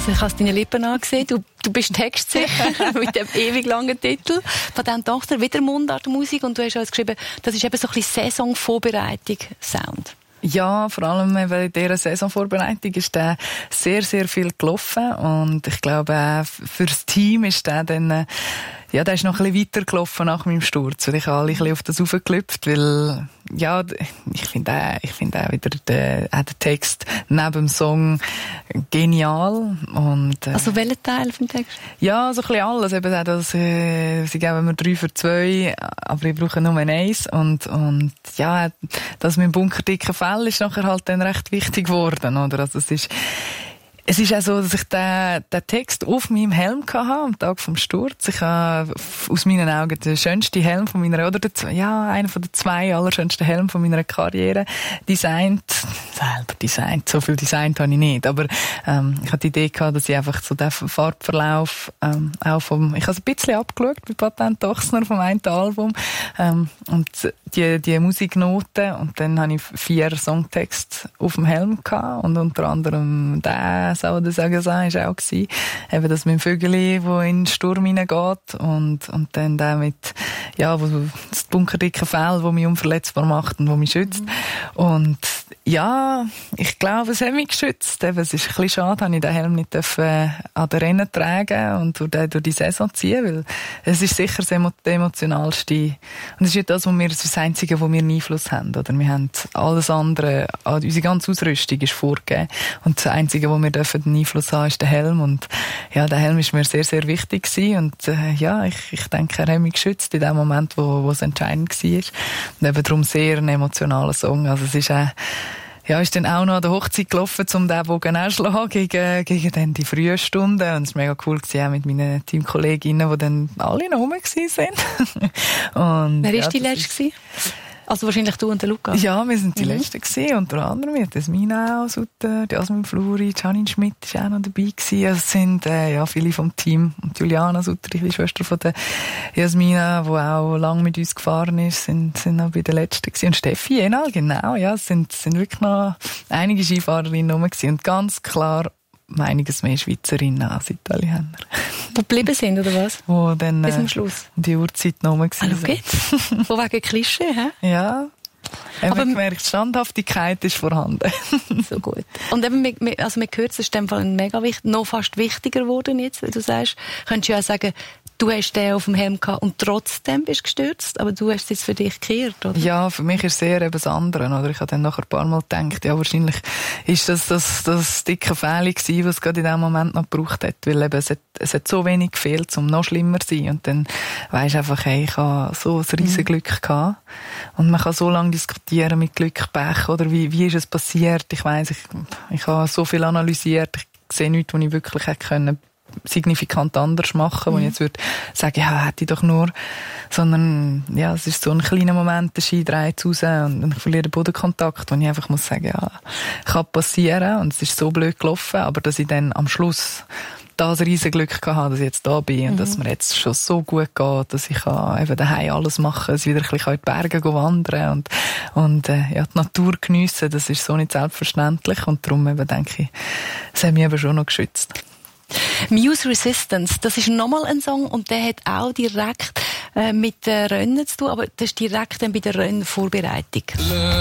Also ich habe es deinen Lippen angesehen. Du bist textsicher mit dem ewig langen Titel. Von dem Tochter wieder Mundartmusik. Und du hast uns geschrieben, das ist eben so ein bisschen Saisonvorbereitung Sound. Ja, vor allem in dieser Saisonvorbereitung ist der sehr, sehr viel gelaufen. Und ich glaube, auch fürs Team ist der dann, ja, der ist noch ein bisschen weitergelaufen nach meinem Sturz. Weil ich habe alle ein bisschen auf das raufgelüpft, weil, ja, ich finde auch wieder den Text neben dem Song genial. Und, also welcher Teil vom Text? Ja, so ein bisschen alles. Eben auch das, sie geben mir 3 für 2, aber ich brauche nur 1. Und ja, das mit dem bunkerdicken Fell ist nachher halt dann recht wichtig geworden, oder? Also es ist auch so, dass ich den Text auf meinem Helm hatte, am Tag vom Sturz. Ich habe aus meinen Augen den schönsten Helm von meiner, oder einer von den 2 allerschönsten Helmen von meiner Karriere selber designt. So viel designt habe ich nicht. Aber, ich hatte die Idee gehabt, dass ich einfach so den Farbverlauf, auch ich habe es ein bisschen abgeschaut bei Patent Ochsner vom einen Album, und die Musiknoten, und dann habe ich 4 Songtexte auf dem Helm gehabt, und unter anderem der «Sauer sagen» ist auch gewesen. Eben das mit dem Vögeli, wo in den Sturm hineingeht, und dann der mit, ja, wo das bunkerdicke Fell, wo mich unverletzbar macht und wo mich schützt. Und ja, ich glaube, es hat mich geschützt. Eben, es ist ein bisschen schade, dass ich den Helm nicht an den Rennen tragen und durch die Saison ziehen, weil es ist sicher das emotionalste. Und es ist das Einzige, wo wir einen Einfluss haben. Oder wir haben alles andere, unsere ganze Ausrüstung ist vorgegeben. Und das Einzige, wo wir einen Einfluss haben, ist der Helm. Und ja, der Helm ist mir sehr, sehr wichtig gewesen. Und ja, ich denke, er hat mich geschützt in dem Moment, wo es entscheidend war. Und eben darum sehr ein emotionaler Song. Also es ist ist dann auch noch an der Hochzeit gelaufen, um den Bogen auszuschlagen gegen dann die frühen Stunden. Und es war mega cool gewesen, auch mit meinen Teamkolleginnen, die dann alle noch rum waren. Und wer war die Letzte? Also wahrscheinlich du und der Luca? Ja, wir sind die Letzten gewesen. Unter anderem mit Jasmina Sutter, Jasmin Fluri, Janine Schmidt war auch noch dabei gewesen. Also es sind, viele vom Team. Und Juliana Sutter, die Schwester von der Jasmina, die auch lange mit uns gefahren ist, sind noch bei den Letzten gewesen. Und Steffi Enal, genau, ja, es sind wirklich noch einige Skifahrerinnen rum gewesen. Und ganz klar, einiges mehr Schweizerinnen als Italiener. Die geblieben sind, oder was? Wo dann, bis zum Schluss? Die Uhrzeit noch rum gewesen sind. Wo wegen Klischee, hä? Ja. Aber man merkt, Standhaftigkeit ist vorhanden. So gut. Und eben, man hört, es ist in dem Fall noch fast wichtiger geworden jetzt, weil du sagst, könntest du ja sagen, du hast den auf dem Helm gehabt und trotzdem bist du gestürzt, aber du hast es jetzt für dich gekehrt, oder? Ja, für mich ist es sehr eben das andere, oder? Ich habe dann nachher ein paar Mal gedacht, ja, wahrscheinlich ist das dicke Fähle gewesen, was es gerade in dem Moment noch gebraucht hat, weil eben es hat so wenig gefehlt, um noch schlimmer zu sein. Und dann weisst du einfach, hey, ich habe so ein riesen Glück gehabt. Und man kann so lange diskutieren mit Glück, Pech, oder wie ist es passiert? Ich weiss, ich habe so viel analysiert, ich sehe nichts, was ich wirklich hätte können signifikant anders machen, wo ich jetzt würde sagen, ja, hätte ich doch nur, sondern, ja, es ist so ein kleiner Moment, der Ski dreht raus und ich verliere den Bodenkontakt, wo ich einfach muss sagen, ja, kann passieren und es ist so blöd gelaufen, aber dass ich dann am Schluss das riesen Glück hatte, dass ich jetzt da bin und dass mir jetzt schon so gut geht, dass ich eben daheim alles machen, dass ich wieder ein bisschen in die Berge wandern und die Natur geniessen, das ist so nicht selbstverständlich und darum eben denke ich, es hat mich eben schon noch geschützt. Muse Resistance, das ist nochmal ein Song und der hat auch direkt mit den Rennen zu tun, aber das ist direkt dann bei der Rennvorbereitung.